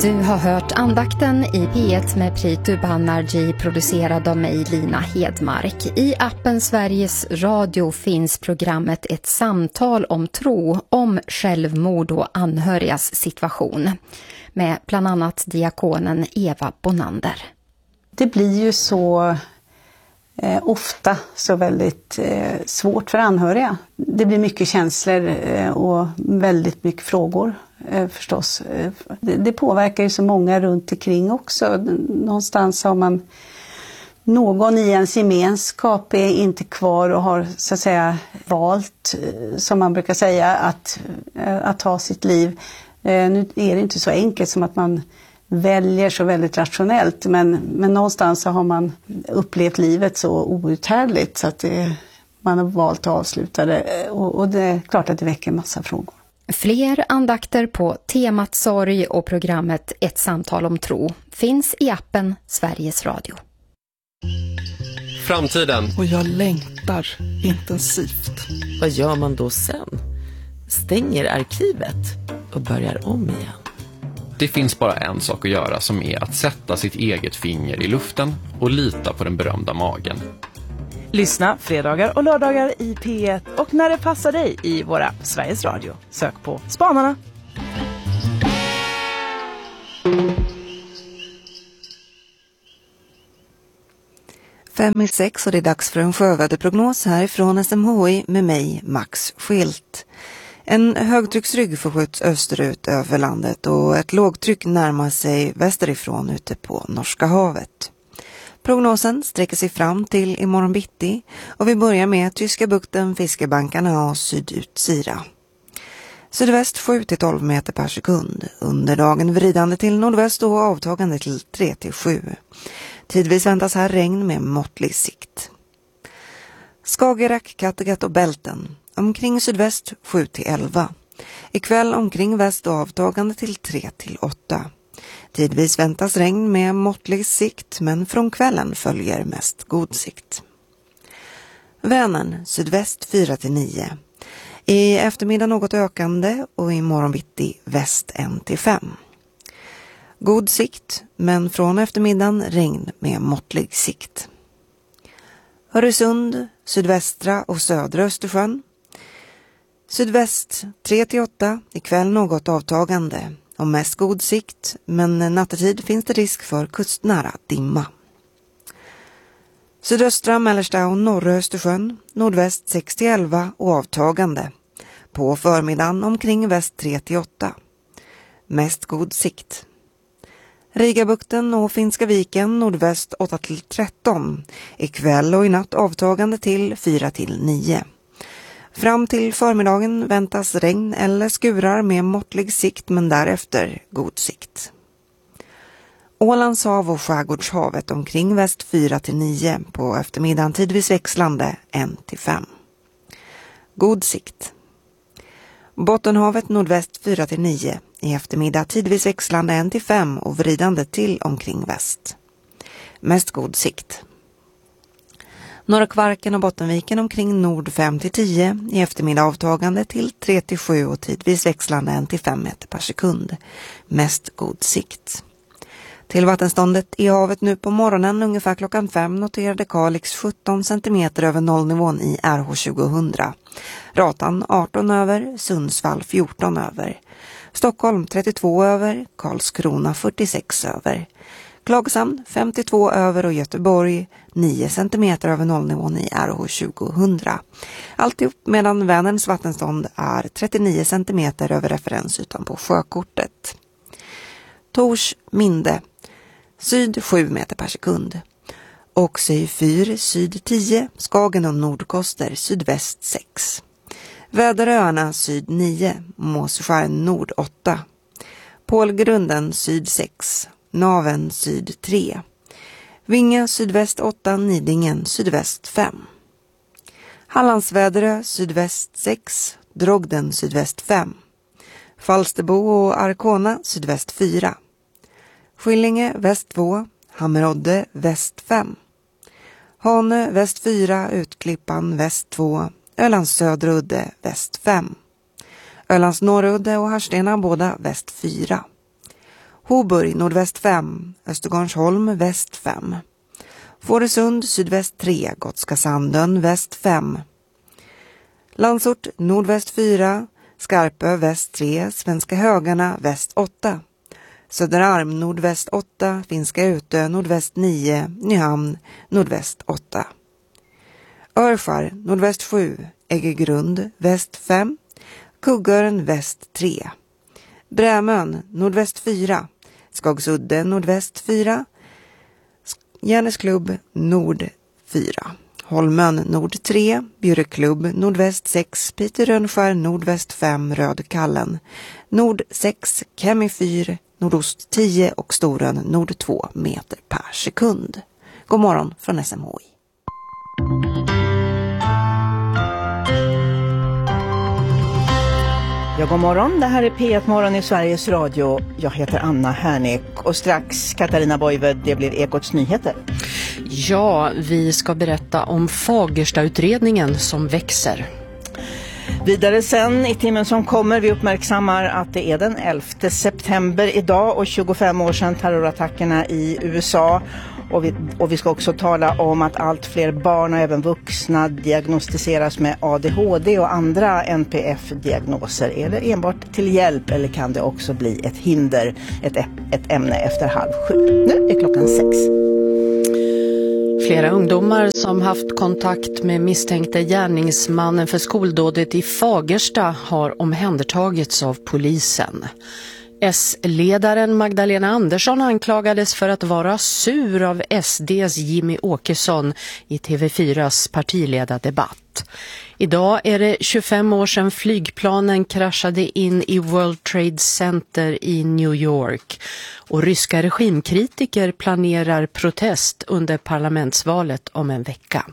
Du har hört andakten i P1 med Pritu Banerjee, producerad av mig, Lina Hedmark. I appen Sveriges Radio finns programmet Ett samtal om tro, om självmord och anhörigas situation, med bland annat diakonen Eva Bonander. Det blir ju så ofta så väldigt svårt för anhöriga. Det blir mycket känslor och väldigt mycket frågor förstås. Det påverkar ju så många runt omkring också. Någonstans har man någon i ens gemenskap är inte kvar och har så att säga valt, som man brukar säga, att ta sitt liv. Nu är det inte så enkelt som att man väljer så väldigt rationellt, men någonstans så har man upplevt livet så outhärdligt så att man har valt att avsluta det, och det är klart att det väcker en massa frågor. Fler andakter på temat sorg och programmet Ett samtal om tro finns i appen Sveriges Radio. Framtiden. Och jag längtar intensivt. Vad gör man då sen? Stänger arkivet och börjar om igen. Det finns bara en sak att göra, som är att sätta sitt eget finger i luften och lita på den berömda magen. Lyssna fredagar och lördagar i P1 och när det passar dig i våra Sveriges Radio. Sök på Spanarna. Fem i 6 och det är dags för en sjöväderprognos härifrån SMHI med mig, Max Schilt. En högtrycksrygg förskjuts österut över landet och ett lågtryck närmar sig västerifrån ute på Norska havet. Prognosen sträcker sig fram till imorgon bitti och vi börjar med Tyska bukten, Fiskebankarna och Sydutsira. Sydväst 7-12 meter per sekund. Under dagen vridande till nordväst och avtagande till 3-7. Tidvis väntas här regn med måttlig sikt. Skagerrak, Kattegatt och Bälten. Omkring sydväst 7-11. Ikväll omkring väst och avtagande till 3-8. Tidvis väntas regn med måttlig sikt, men från kvällen följer mest god sikt. Vänern sydväst 4-9. I eftermiddag något ökande och i morgonbitti väst 1-5. God sikt, men från eftermiddagen regn med måttlig sikt. Öresund, sydvästra och södra Östersjön. Sydväst 3-8, ikväll något avtagande och mest god sikt, men nattetid finns det risk för kustnära dimma. Sydöstra, mellersta och norra Östersjön, nordväst 6-11 och avtagande. På förmiddagen omkring väst 3-8. Mest god sikt. Rigabukten och Finska viken nordväst 8-13. Ikväll och i natt avtagande till 4-9. Fram till förmiddagen väntas regn eller skurar med måttlig sikt, men därefter god sikt. Ålands hav och skärgårdshavet omkring väst 4-9. På eftermiddagen tidvis växlande 1-5. God sikt. Bottenhavet nordväst 4-9. I eftermiddag tidvis växlande 1-5 och vridande till omkring väst. Mest god sikt. Norra Kvarken och Bottenviken omkring nord 5-10. I eftermiddag avtagande till 3-7 och tidvis växlande 1-5 meter per sekund. Mest god sikt. Till vattenståndet i havet nu på morgonen ungefär klockan 5 noterade Kalix 17 cm över nollnivån i RH 2000. Ratan 18 över, Sundsvall 14 över. Stockholm 32 över, Karlskrona 46 över. Klagshamn 52 över och Göteborg 9 cm över nollnivån i RH 2000. Alltihop medan Vänerns vattenstånd är 39 cm över referensytan på sjökortet. Tors Minde syd 7 meter per sekund. Oxy 4 syd 10, Skagen och Nordkoster sydväst 6. Väderöarna syd 9, Måsskär nord 8. Pålgrunden syd 6, Naven syd 3. Vinge sydväst 8, Nidingen sydväst 5. Hallandsväderö sydväst 6, Drogden sydväst 5. Falsterbo och Arkona sydväst 4. Skillinge väst 2, Hammerodde väst 5. Hanö väst 4, Utklippan väst 2, Ölands söderudde väst 5. Ölands norrudde och Harstena båda väst 4. Hoburg nordväst 5, Östergarnsholm väst 5. Fårösund sydväst 3, Gotska Sandön väst 5. Landsort nordväst 4, Skarpö väst 3, Svenska Högarna väst 8. Söderarm nordväst 8, Finska Utö nordväst 9, Nyhamn nordväst 8. Örskär nordväst 7, Äggegrund väst 5, Kuggörn väst 3. Brämön nordväst 4, Skagsudde nordväst 4, Järnesklubb nord 4. Holmön nord 3, Bjureklubb nordväst 6, Piterönskär nordväst 5, Rödkallen nord 6, Kemi 4, nordost 10 och Storön nord 2 meter per sekund. God morgon från SMHI. Ja, god morgon. Det här är P1 Morgon i Sveriges Radio. Jag heter Anna Härnek och strax Katarina Boyve, det blir Ekots nyheter. Ja, vi ska berätta om Fagersta-utredningen som växer. Vidare sen i timmen som kommer, vi uppmärksammar att det är den 11 september idag och 25 år sedan terrorattackerna i USA. Och vi ska också tala om att allt fler barn och även vuxna diagnostiseras med ADHD och andra NPF-diagnoser. Är det enbart till hjälp eller kan det också bli ett hinder, ett ämne efter 6:30? Nu är klockan 6. Flera ungdomar som haft kontakt med misstänkte gärningsmannen för skoldådet i Fagersta har omhändertagits av polisen. S-ledaren Magdalena Andersson anklagades för att vara sur av SDs Jimmy Åkesson i TV4s partiledardebatt. Idag är det 25 år sedan flygplanen kraschade in i World Trade Center i New York och ryska regimkritiker planerar protest under parlamentsvalet om en vecka.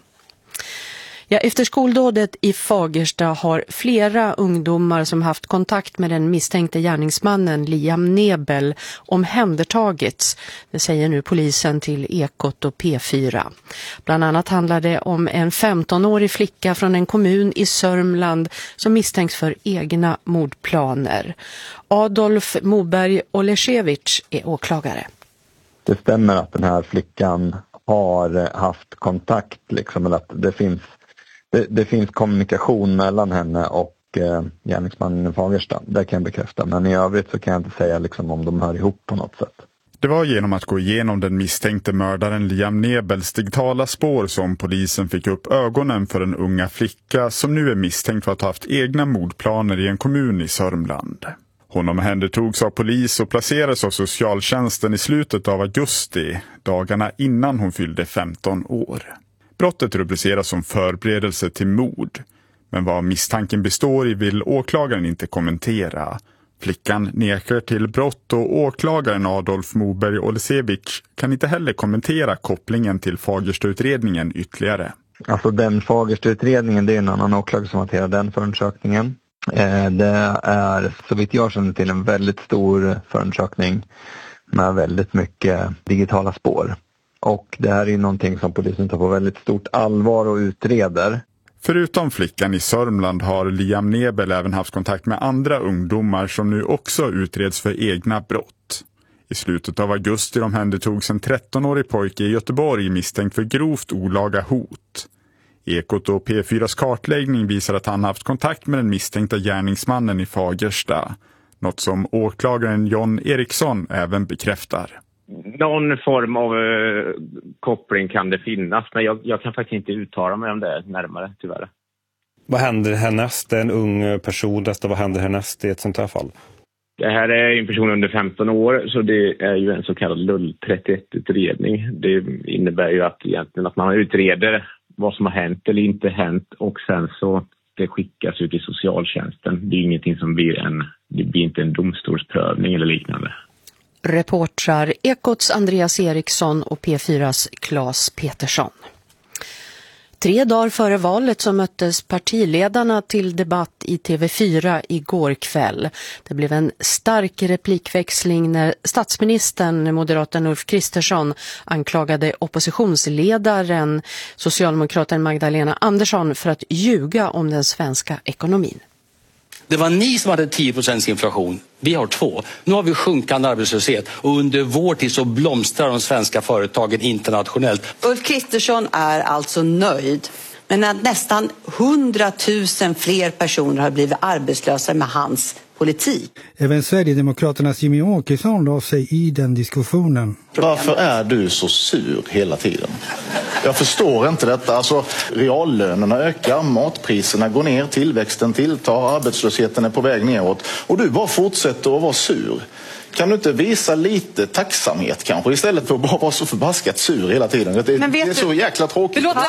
Ja, efter skoldådet i Fagersta har flera ungdomar som haft kontakt med den misstänkte gärningsmannen Liam Nebel omhändertagits. Det säger nu polisen till Ekot och P4. Bland annat handlar det om en 15-årig flicka från en kommun i Sörmland som misstänks för egna mordplaner. Adolf Moberg Oleszewicz är åklagare. Det stämmer att den här flickan har haft kontakt, liksom, eller att det finns kommunikation mellan henne och gärningsmannen i Fagersta. Det kan jag bekräfta. Men i övrigt så kan jag inte säga liksom, om de hör ihop på något sätt. Det var genom att gå igenom den misstänkte mördaren Liam Nebels digitala spår som polisen fick upp ögonen för en unga flicka som nu är misstänkt för att ha haft egna mordplaner i en kommun i Sörmland. Hon omhändertogs av polis och placerades av socialtjänsten i slutet av augusti, dagarna innan hon fyllde 15 år. Brottet rubriceras som förberedelse till mord, men vad misstanken består i vill åklagaren inte kommentera. Flickan nekar till brott och åklagaren Adolf Moberg Oleszewicz kan inte heller kommentera kopplingen till Fagersta-utredningen ytterligare. Alltså den Fagersta-utredningen, det är en annan åklagare som hanterar den förundersökningen. Det är, så vitt jag känner till, en väldigt stor förundersökning med väldigt mycket digitala spår. Och det här är någonting som polisen tar på väldigt stort allvar och utreder. Förutom flickan i Sörmland har Liam Nebel även haft kontakt med andra ungdomar som nu också utreds för egna brott. I slutet av augusti omhändertogs en 13-årig pojke i Göteborg misstänkt för grovt olaga hot. Ekot och P4s kartläggning visar att han haft kontakt med den misstänkta gärningsmannen i Fagersta. Något som åklagaren John Eriksson även bekräftar. Någon form av koppling kan det finnas, men jag kan faktiskt inte uttala mig om det närmare, tyvärr. Vad händer härnäst? Det är en ung person, vad händer härnäst i ett sånt här fall? Det här är en person under 15 år, så det är ju en så kallad LULL 31-utredning. Det innebär ju att egentligen att man utreder vad som har hänt eller inte hänt och sen så det skickas ut i socialtjänsten. Det är ingenting som det blir inte en domstolsprövning eller liknande. Reportrar Ekots Andreas Eriksson och P4s Claes Petersson. 3 dagar före valet så möttes partiledarna till debatt i TV4 igår kväll. Det blev en stark replikväxling när statsministern, moderaten Ulf Kristersson, anklagade oppositionsledaren, socialdemokraten Magdalena Andersson, för att ljuga om den svenska ekonomin. Det var ni som hade 10% inflation. Vi har 2. Nu har vi sjunkande arbetslöshet och under vår tid så blomstrar de svenska företagen internationellt. Ulf Kristersson är alltså nöjd. Men att nästan 100 000 fler personer har blivit arbetslösa med hans politik. Även Sverigedemokraternas Jimmie Åkesson la sig i den diskussionen. Varför är du så sur hela tiden? Jag förstår inte detta. Alltså, reallönerna ökar, matpriserna går ner, tillväxten tilltar, arbetslösheten är på väg neråt. Och du bara fortsätter att vara sur. Kan du inte visa lite tacksamhet kanske istället för att bara vara så förbaskat sur hela tiden? Det är så jäkla tråkigt. Vet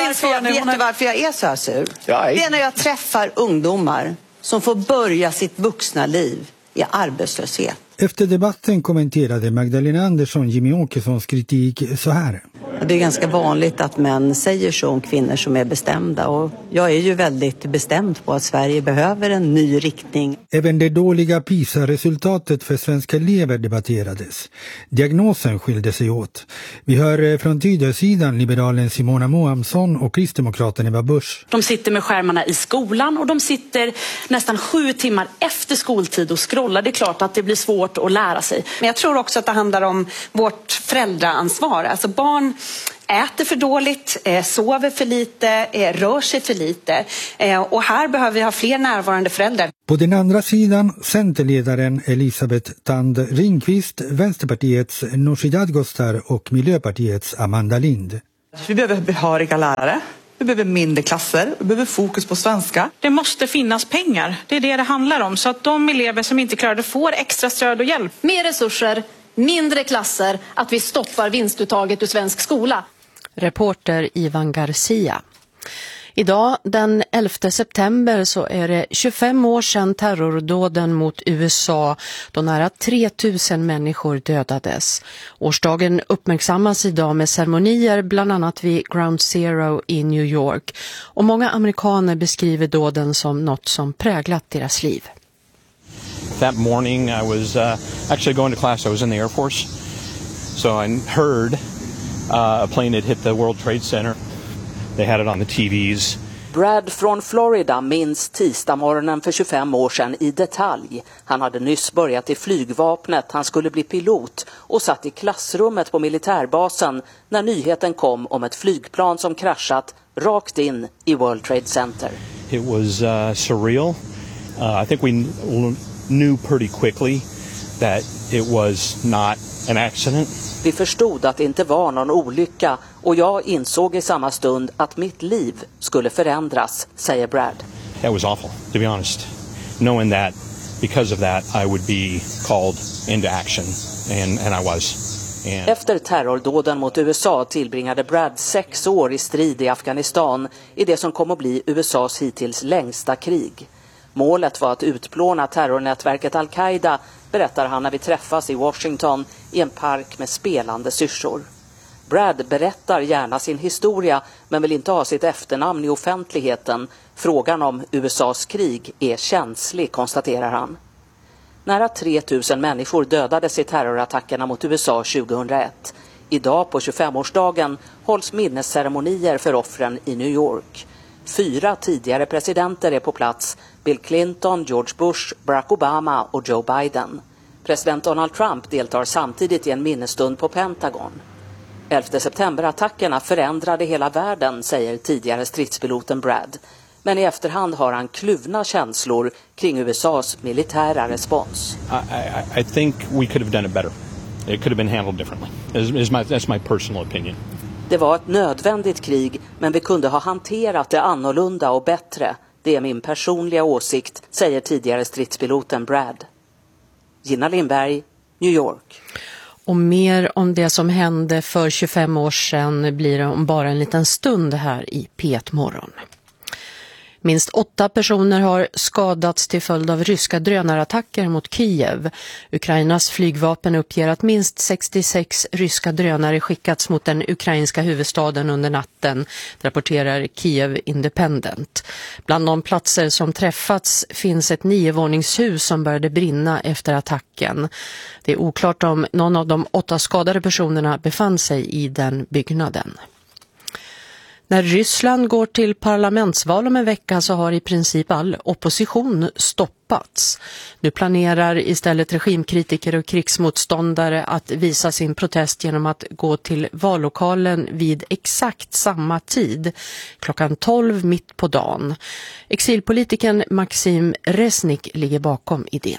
du varför jag är så här sur? Ja, det är när jag träffar ungdomar som får börja sitt vuxna liv i arbetslöshet. Efter debatten kommenterade Magdalena Andersson Jimmie Åkessons kritik så här. Det är ganska vanligt att män säger så om kvinnor som är bestämda, och jag är ju väldigt bestämd på att Sverige behöver en ny riktning. Även det dåliga PISA-resultatet för svenska elever debatterades. Diagnosen skilde sig åt. Vi hör från Tidösidan liberalen Simona Mohamsson och kristdemokraten Eva Busch. De sitter med skärmarna i skolan och de sitter nästan 7 timmar efter skoltid och scrollar. Det är klart att det blir svårt att lära sig. Men jag tror också att det handlar om vårt föräldraansvar. Alltså barn äter för dåligt, sover för lite, rör sig för lite. Och här behöver vi ha fler närvarande föräldrar. På den andra sidan Centerledaren Elisabeth Tand Ringqvist, Vänsterpartiets Nooshi Dadgostar och Miljöpartiets Amanda Lind. Vi behöver behöriga lärare. Vi behöver mindre klasser, vi behöver fokus på svenska. Det måste finnas pengar, det är det handlar om. Så att de elever som inte klarar det får extra stöd och hjälp. Mer resurser, mindre klasser, att vi stoppar vinstuttaget ur svensk skola. Reporter Ivan Garcia. Idag den 11 september så är det 25 år sedan terrordåden mot USA då nära 3000 människor dödades. Årsdagen uppmärksammas idag med ceremonier bland annat vid Ground Zero i New York. Och många amerikaner beskriver dåden som något som präglat deras liv. That morning I was actually going to class. I was in the Air Force. So I heard a plane had hit the World Trade Center. They had it on the TVs. Brad från Florida minns tisdagsmorgonen för 25 år sedan i detalj. Han hade nyss börjat i flygvapnet, han skulle bli pilot och satt i klassrummet på militärbasen när nyheten kom om ett flygplan som kraschat rakt in i World Trade Center. It was surreal. I think we knew pretty quickly that it was not an accident. Vi förstod att det inte var någon olycka och jag insåg i samma stund att mitt liv skulle förändras, säger Brad. That was awful, to be honest. Knowing that because of that I would be called into action and I was. Efter terrordåden mot USA tillbringade Brad 6 år i strid i Afghanistan i det som kom att bli USAs hittills längsta krig. Målet var att utplåna terrornätverket Al-Qaida, berättar han när vi träffas i Washington i en park med spelande syrsor. Brad berättar gärna sin historia men vill inte ha sitt efternamn i offentligheten. Frågan om USAs krig är känslig, konstaterar han. Nära 3000 människor dödades i terrorattackerna mot USA 2001. Idag på 25-årsdagen hålls minnesceremonier för offren i New York. 4 tidigare presidenter är på plats: Bill Clinton, George Bush, Barack Obama och Joe Biden. President Donald Trump deltar samtidigt i en minnesstund på Pentagon. 11 september-attackerna förändrade hela världen, säger tidigare stridspiloten Brad. Men i efterhand har han kluvna känslor kring USAs militära respons. I think we could have done it better. It could have been handled differently. That's my personal opinion. Det var ett nödvändigt krig, men vi kunde ha hanterat det annorlunda och bättre. Det är min personliga åsikt, säger tidigare stridspiloten Brad. Gina Lindberg, New York. Och mer om det som hände för 25 år sedan blir det om bara en liten stund här i P1 Morgon. Minst 8 personer har skadats till följd av ryska drönarattacker mot Kiev. Ukrainas flygvapen uppger att minst 66 ryska drönare skickats mot den ukrainska huvudstaden under natten, rapporterar Kiev Independent. Bland de platser som träffats finns ett 9-våningshus som började brinna efter attacken. Det är oklart om någon av de 8 skadade personerna befann sig i den byggnaden. När Ryssland går till parlamentsval om en vecka så har i princip all opposition stoppats. Nu planerar istället regimkritiker och krigsmotståndare att visa sin protest genom att gå till vallokalen vid exakt samma tid, klockan 12 mitt på dagen. Exilpolitikern Maxim Resnik ligger bakom idén.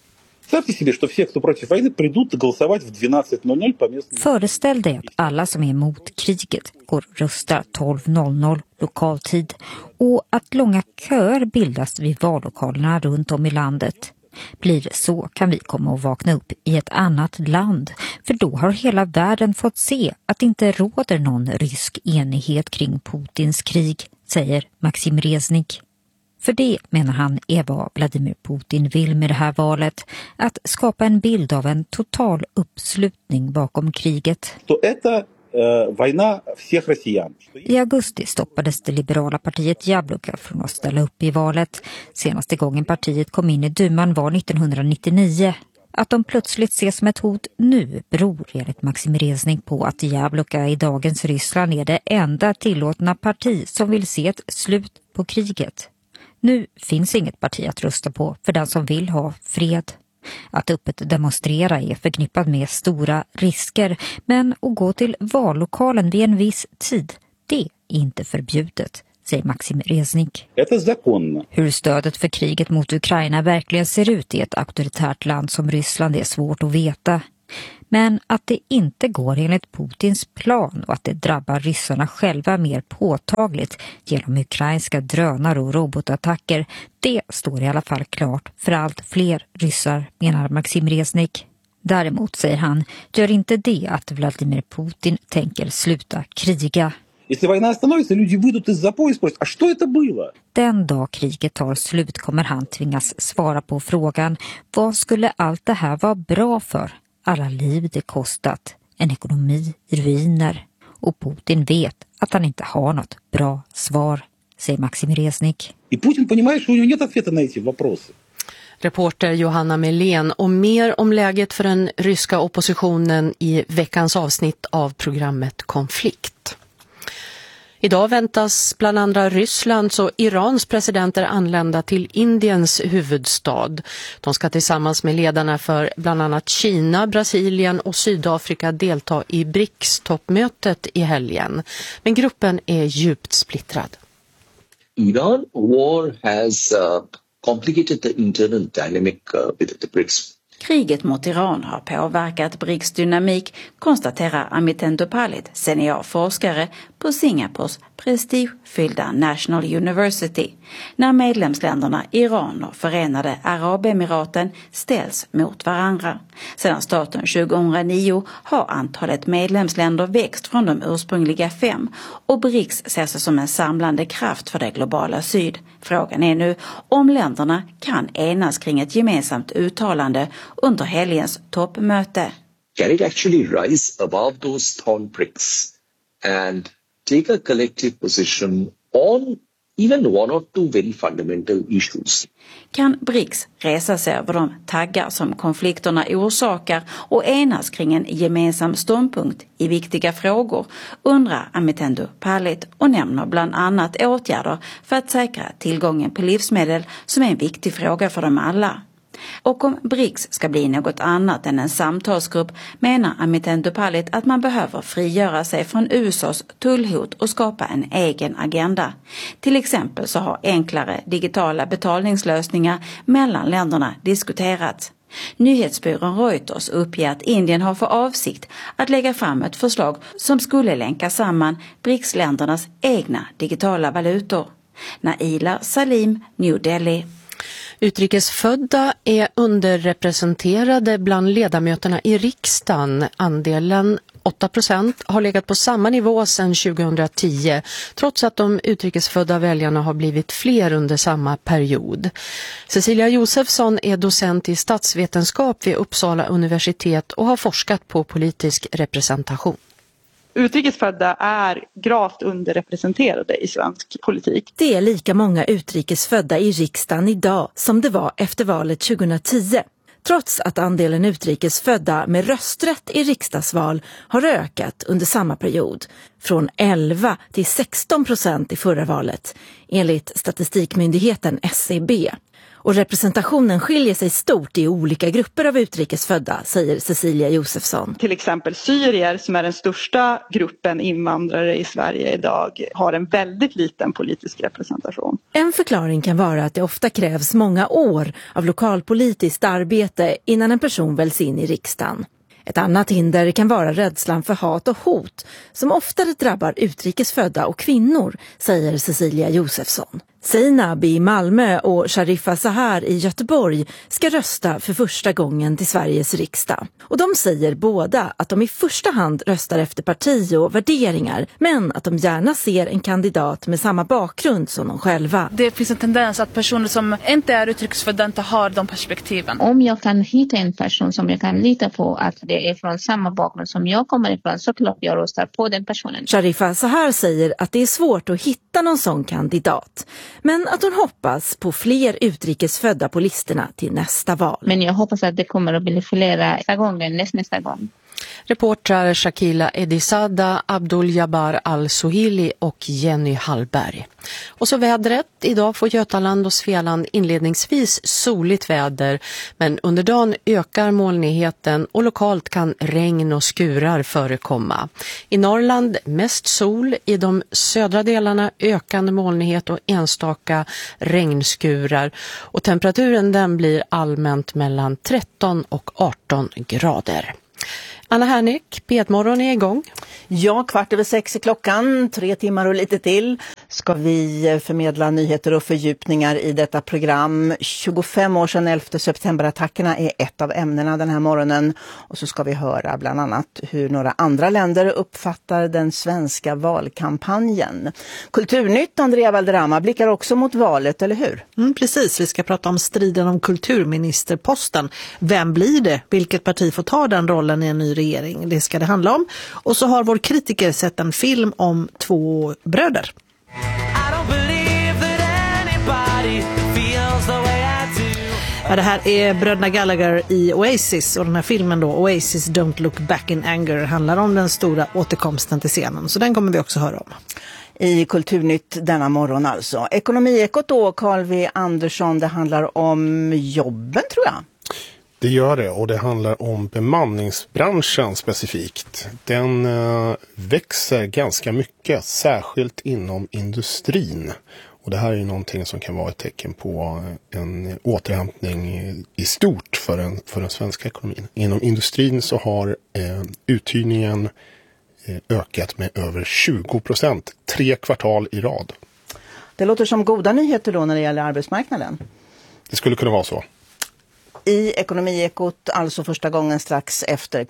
Föreställ dig att alla som är emot kriget går och röstar 12.00 lokaltid och att långa köer bildas vid vallokalerna runt om i landet. Blir det så kan vi komma att vakna upp i ett annat land, för då har hela världen fått se att det inte råder någon rysk enighet kring Putins krig, säger Maxim Resnik. För det, menar han, är vad Vladimir Putin vill med det här valet, att skapa en bild av en total uppslutning bakom kriget. I augusti stoppades det liberala partiet Jabloka från att ställa upp i valet. Senaste gången partiet kom in i duman var 1999. Att de plötsligt ses som ett hot nu beror enligt Maxim Resnik på att Jabloka i dagens Ryssland är det enda tillåtna parti som vill se ett slut på kriget. Nu finns inget parti att rösta på för den som vill ha fred. Att öppet demonstrera är förknippat med stora risker, men att gå till vallokalen vid en viss tid, det är inte förbjudet, säger Maxim Resnik. Hur stödet för kriget mot Ukraina verkligen ser ut i ett auktoritärt land som Ryssland är svårt att veta. Men att det inte går enligt Putins plan och att det drabbar ryssarna själva mer påtagligt genom ukrainska drönare och robotattacker, det står i alla fall klart för allt fler ryssar, menar Maxim Resnik. Däremot, säger han, gör inte det att Vladimir Putin tänker sluta kriga. Den dag kriget tar slut kommer han tvingas svara på frågan: vad skulle allt det här vara bra för? Alla liv det kostat, en ekonomi i ruiner. Och Putin vet att han inte har något bra svar, säger Maxim Resnik. Reporter Johanna Melén, och mer om läget för den ryska oppositionen i veckans avsnitt av programmet Konflikt. Idag väntas bland andra Rysslands och Irans presidenter anlända till Indiens huvudstad. De ska tillsammans med ledarna för bland annat Kina, Brasilien och Sydafrika delta i BRICS-toppmötet i helgen. Men gruppen är djupt splittrad. Iran war has complicated the internal dynamic with the BRICS. Kriget mot Iran har påverkat BRICS dynamik, konstaterar Amitendo Palit, seniorforskare på Singapores prestigefyllda National University, när medlemsländerna Iran och Förenade Arabemiraten ställs mot varandra. Sedan starten 2009 har antalet medlemsländer växt från de ursprungliga 5 och BRICS ses som en samlande kraft för det globala syd. Frågan är nu om länderna kan enas kring ett gemensamt uttalande under helgens toppmöte. Can it actually rise above those thorn pricks and take a collective position on even one or two very fundamental issues? Kan BRICS resa sig över de taggar som konflikterna orsakar och enas kring en gemensam ståndpunkt i viktiga frågor, undrar Amitendo Palit, och nämner bland annat åtgärder för att säkra tillgången på livsmedel som är en viktig fråga för dem alla. Och om BRICS ska bli något annat än en samtalsgrupp menar Amitendo Palit att man behöver frigöra sig från USAs tullhot och skapa en egen agenda. Till exempel så har enklare digitala betalningslösningar mellan länderna diskuterats. Nyhetsbyrån Reuters uppger att Indien har för avsikt att lägga fram ett förslag som skulle länka samman BRICS-ländernas egna digitala valutor. Naila Salim, New Delhi. Utrikesfödda är underrepresenterade bland ledamöterna i riksdagen. Andelen 8% har legat på samma nivå sedan 2010, trots att de utrikesfödda väljarna har blivit fler under samma period. Cecilia Josefsson är docent i statsvetenskap vid Uppsala universitet och har forskat på politisk representation. Utrikesfödda är gravt underrepresenterade i svensk politik. Det är lika många utrikesfödda i riksdagen idag som det var efter valet 2010. trots att andelen utrikesfödda med rösträtt i riksdagsval har ökat under samma period, från 11 till 16% i förra valet, enligt statistikmyndigheten SCB. Och representationen skiljer sig stort i olika grupper av utrikesfödda, säger Cecilia Josefsson. Till exempel syrier, som är den största gruppen invandrare i Sverige idag, har en väldigt liten politisk representation. En förklaring kan vara att det ofta krävs många år av lokalpolitiskt arbete innan en person väljs in i riksdagen. Ett annat hinder kan vara rädslan för hat och hot, som oftare drabbar utrikesfödda och kvinnor, säger Cecilia Josefsson. Seinab i Malmö och Sharifa Sahar i Göteborg ska rösta för första gången till Sveriges riksdag. Och de säger båda att de i första hand röstar efter parti och värderingar, men att de gärna ser en kandidat med samma bakgrund som de själva. Det finns en tendens att personer som inte är utrikesfödda inte har de perspektiven. Om jag kan hitta en person som jag kan lita på att det är från samma bakgrund som jag kommer ifrån, så klart jag röstar på den personen. Sharifa Sahar säger att det är svårt att hitta någon sån kandidat, men att hon hoppas på fler utrikesfödda på listorna till nästa val. Men jag hoppas att det kommer att bli flera nästa gång. Reportrar Shakila Edisada, Abdul Jabbar Al-Sohili och Jenny Hallberg. Och så vädret. Idag får Götaland och Svealand inledningsvis soligt väder, men under dagen ökar molnigheten och lokalt kan regn och skurar förekomma. I Norrland mest sol, i de södra delarna ökande molnighet och enstaka regnskurar. Och temperaturen den blir allmänt mellan 13 och 18 grader. Anna Härnick, P1-morgon är igång. Ja, 6:15 är klockan, 3 timmar och lite till ska vi förmedla nyheter och fördjupningar i detta program. 25 år sedan 11 september-attackerna är ett av ämnena den här morgonen. Och så ska vi höra bland annat hur några andra länder uppfattar den svenska valkampanjen. Kulturnytt, Andrea Valderrama, blickar också mot valet, eller hur? Precis, vi ska prata om striden om kulturministerposten. Vem blir det? Vilket parti får ta den rollen i en ny regering? Det ska det handla om. Och så har vår kritiker sett en film om 2 bröder. Ja, det här är bröderna Gallagher i Oasis, och den här filmen då, Oasis Don't Look Back in Anger, handlar om den stora återkomsten till scenen. Så den kommer vi också höra om. I Kulturnytt denna morgon alltså. Ekonomiekot då, Carl V. Andersson, det handlar om jobben tror jag. Det gör det, och det handlar om bemanningsbranschen specifikt. Den växer ganska mycket, särskilt inom industrin. Och det här är ju någonting som kan vara ett tecken på en återhämtning i stort för den svenska ekonomin. Inom industrin så har uthyrningen ökat med över 20%, 3 kvartal i rad. Det låter som goda nyheter då när det gäller arbetsmarknaden. Det skulle kunna vara så. I Ekonomiekot, alltså första gången strax efter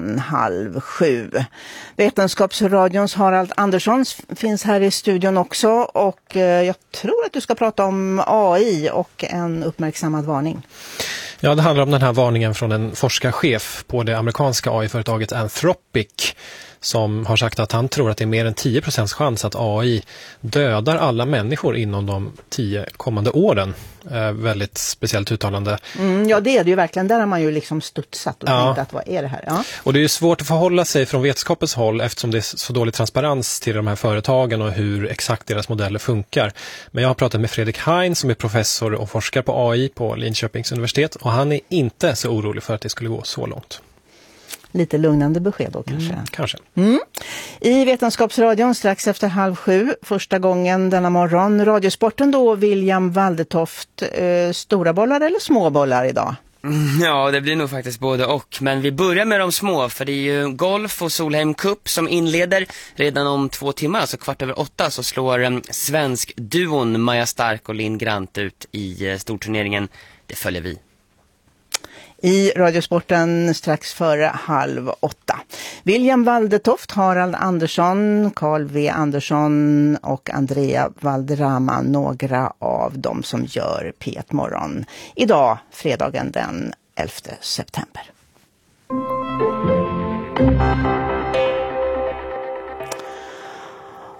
6:30. Vetenskapsradions Harald Andersson finns här i studion också, och jag tror att du ska prata om AI och en uppmärksammad varning. Ja, det handlar om den här varningen från en forskarchef på det amerikanska AI-företaget Anthropic, som har sagt att han tror att det är mer än 10% chans att AI dödar alla människor inom de 10 kommande åren. Väldigt speciellt uttalande. Ja, det är det ju verkligen. Där har man ju liksom studsat och tänkt att vad är det här? Ja. Och det är ju svårt att förhålla sig från vetenskapens håll eftersom det är så dålig transparens till de här företagen och hur exakt deras modeller funkar. Men jag har pratat med Fredrik Hein som är professor och forskare på AI på Linköpings universitet, och han är inte så orolig för att det skulle gå så långt. Lite lugnande besked då kanske. Kanske. I Vetenskapsradion strax efter 6:30, första gången denna morgon. Radiosporten då, William Waldetoft. Stora bollar eller små bollar idag? Ja, det blir nog faktiskt både och. Men vi börjar med de små, för det är ju golf och Solheim Cup som inleder redan om 2 timmar. Alltså 7:15 så slår svensk duon Maja Stark och Linn Grant ut i storturneringen. Det följer vi. I Radiosporten strax före 7:30. William Waldetoft, Harald Andersson, Carl V. Andersson och Andrea Valderrama, några av dem som gör P1-morgon. Idag, fredagen den 11 september.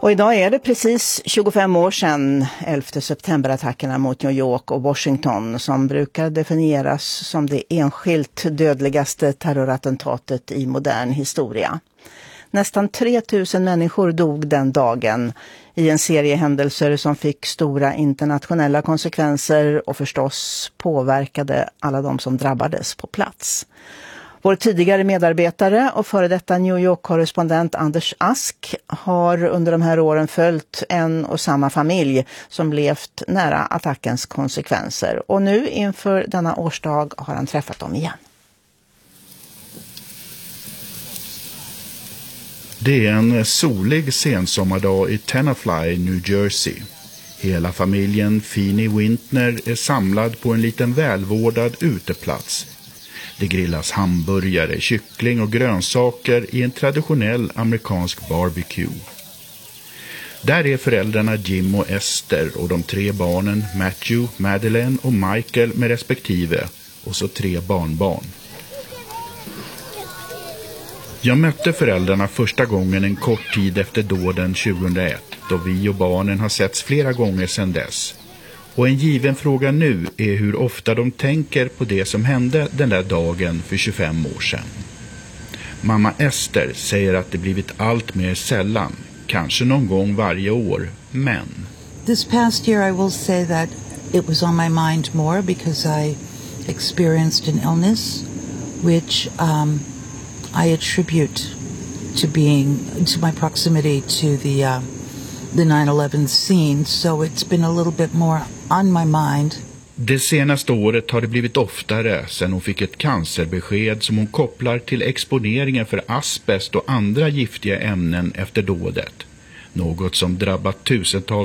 Och idag är det precis 25 år sedan 11 september-attackerna mot New York och Washington, som brukar definieras som det enskilt dödligaste terrorattentatet i modern historia. Nästan 3000 människor dog den dagen i en serie händelser som fick stora internationella konsekvenser och förstås påverkade alla de som drabbades på plats. Vår tidigare medarbetare och före detta New York-korrespondent Anders Ask har under de här åren följt en och samma familj som levt nära attackens konsekvenser. Och nu inför denna årsdag har han träffat dem igen. Det är en solig sensommardag i Tenafly, New Jersey. Hela familjen Feeney Wintner är samlad på en liten välvårdad uteplats. Det grillas hamburgare, kyckling och grönsaker i en traditionell amerikansk barbecue. Där är föräldrarna Jim och Esther och de 3 barnen Matthew, Madeleine och Michael med respektive, och så 3 barnbarn. Jag mötte föräldrarna första gången en kort tid efter dåden 2001, och vi och barnen har setts flera gånger sedan dess. Och en given fråga nu är hur ofta de tänker på det som hände den där dagen för 25 år sedan. Mamma Esther säger att det blivit allt mer sällan, kanske någon gång varje år, men... This past year I will say that it was on my mind more because I experienced an illness which I attribute to my proximity to the 9/11 scene, so it's been a little bit more on my mind. Det senaste året har det blivit oftare sedan hon fick ett cancerbesked som hon kopplar till exponeringen för asbest och andra giftiga ämnen efter dådet. Något som drabbat tusentals